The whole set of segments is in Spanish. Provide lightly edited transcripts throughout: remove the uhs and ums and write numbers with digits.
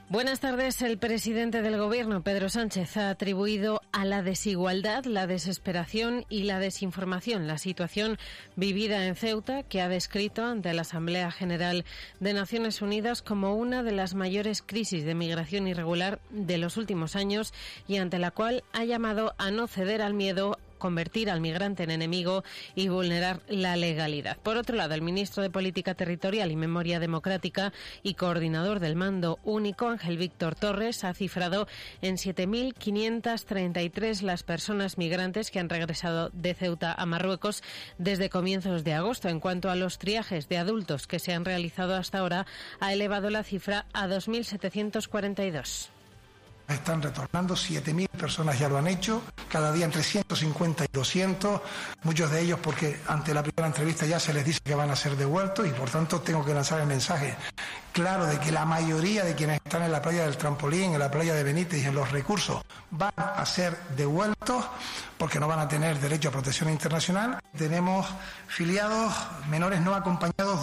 Buenas tardes. El presidente del Gobierno, Pedro Sánchez, ha atribuido a la desigualdad, la desesperación y la desinformación la situación vivida en Ceuta, que ha descrito ante la Asamblea General de Naciones Unidas como una de las mayores crisis de migración irregular de los últimos años y ante la cual ha llamado a no ceder al miedo, convertir al migrante en enemigo y vulnerar la legalidad. Por otro lado, el ministro de Política Territorial y Memoria Democrática y coordinador del Mando Único, Ángel Víctor Torres, ha cifrado en 7.533 las personas migrantes que han regresado de Ceuta a Marruecos desde comienzos de agosto. En cuanto a los triajes de adultos que se han realizado hasta ahora, ha elevado la cifra a 2.742. Están retornando, 7.000 personas ya lo han hecho, cada día entre 150 y 200, muchos de ellos porque ante la primera entrevista ya se les dice que van a ser devueltos y por tanto tengo que lanzar el mensaje claro de que la mayoría de quienes están en la playa del Trampolín, en la playa de Benítez y en los recursos van a ser devueltos porque no van a tener derecho a protección internacional. Tenemos filiados menores no acompañados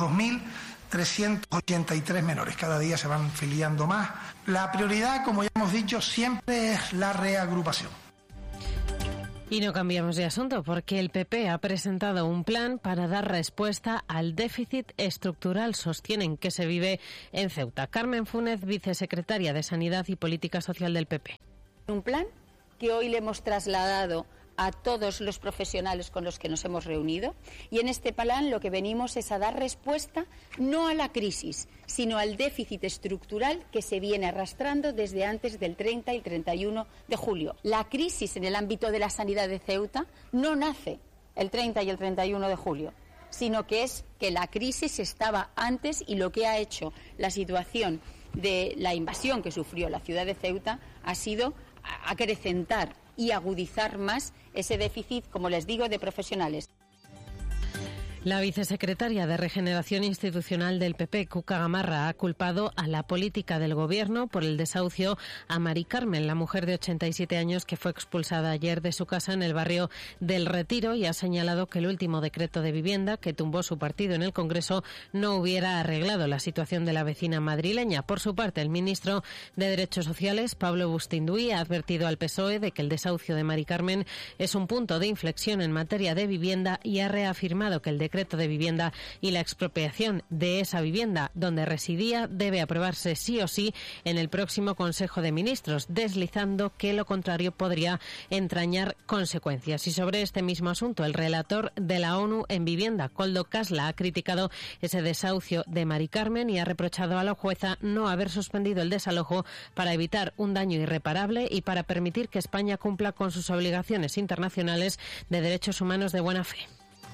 2.383 menores, cada día se van filiando más. La prioridad, como ya hemos dicho, siempre es la reagrupación. Y no cambiamos de asunto porque el PP ha presentado un plan para dar respuesta al déficit estructural, sostienen, que se vive en Ceuta. Carmen Fúnez, vicesecretaria de Sanidad y Política Social del PP. Un plan que hoy le hemos trasladado a todos los profesionales con los que nos hemos reunido, y en este plan lo que venimos es a dar respuesta no a la crisis, sino al déficit estructural que se viene arrastrando desde antes del 30 y 31 de julio. La crisis en el ámbito de la sanidad de Ceuta no nace el 30 y el 31 de julio, sino que es que la crisis estaba antes y lo que ha hecho la situación de la invasión que sufrió la ciudad de Ceuta ha sido acrecentar y agudizar más ese déficit, como les digo, de profesionales. La vicesecretaria de Regeneración Institucional del PP, Cuca Gamarra, ha culpado a la política del Gobierno por el desahucio a Mari Carmen, la mujer de 87 años que fue expulsada ayer de su casa en el barrio del Retiro, y ha señalado que el último decreto de vivienda que tumbó su partido en el Congreso no hubiera arreglado la situación de la vecina madrileña. Por su parte, el ministro de Derechos Sociales, Pablo Bustinduy, ha advertido al PSOE de que el desahucio de Mari Carmen es un punto de inflexión en materia de vivienda y ha reafirmado que el decreto de vivienda y la expropiación de esa vivienda donde residía debe aprobarse sí o sí en el próximo Consejo de Ministros, deslizando que lo contrario podría entrañar consecuencias. Y sobre este mismo asunto, el relator de la ONU en vivienda, Koldo Kasla, ha criticado ese desahucio de Mari Carmen y ha reprochado a la jueza no haber suspendido el desalojo para evitar un daño irreparable y para permitir que España cumpla con sus obligaciones internacionales de derechos humanos de buena fe.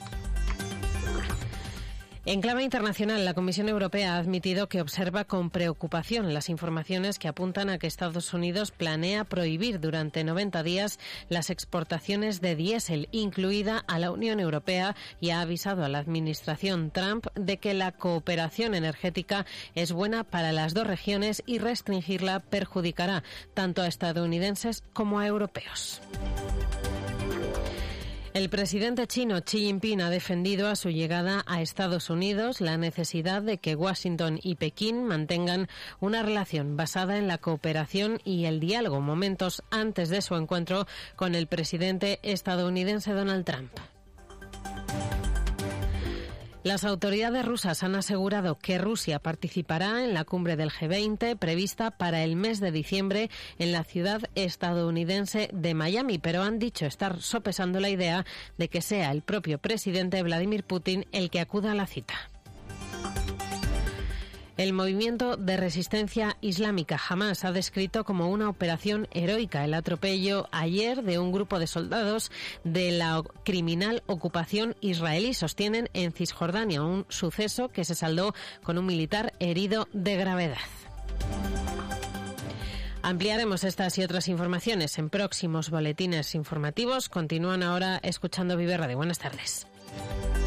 En clave internacional, la Comisión Europea ha admitido que observa con preocupación las informaciones que apuntan a que Estados Unidos planea prohibir durante 90 días las exportaciones de diésel, incluida a la Unión Europea, y ha avisado a la administración Trump de que la cooperación energética es buena para las dos regiones y restringirla perjudicará tanto a estadounidenses como a europeos. El presidente chino Xi Jinping ha defendido a su llegada a Estados Unidos la necesidad de que Washington y Pekín mantengan una relación basada en la cooperación y el diálogo, momentos antes de su encuentro con el presidente estadounidense Donald Trump. Las autoridades rusas han asegurado que Rusia participará en la cumbre del G20 prevista para el mes de diciembre en la ciudad estadounidense de Miami, pero han dicho estar sopesando la idea de que sea el propio presidente Vladimir Putin el que acuda a la cita. El movimiento de resistencia islámica Hamás ha descrito como una operación heroica el atropello ayer de un grupo de soldados de la criminal ocupación israelí, sostienen en Cisjordania, un suceso que se saldó con un militar herido de gravedad. Ampliaremos estas y otras informaciones en próximos boletines informativos. Continúan ahora escuchando Vive Radio. Buenas tardes.